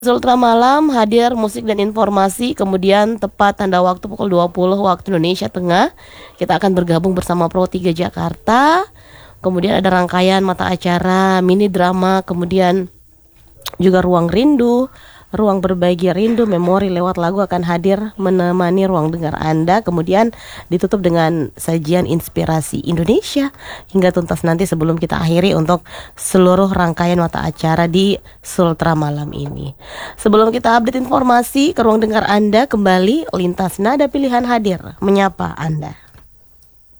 Sultra Malam hadir musik dan informasi, kemudian tepat tanda waktu pukul 20 waktu Indonesia Tengah. Kita akan bergabung bersama Pro 3 Jakarta. Kemudian ada rangkaian mata acara, mini drama, kemudian juga Ruang Rindu, Ruang Berbagi Rindu, Memori lewat lagu akan hadir menemani ruang dengar Anda. Kemudian ditutup dengan sajian inspirasi Indonesia hingga tuntas nanti sebelum kita akhiri untuk seluruh rangkaian mata acara di Sultra Malam ini. Sebelum kita update informasi ke ruang dengar Anda, kembali Lintas Nada Pilihan hadir menyapa Anda.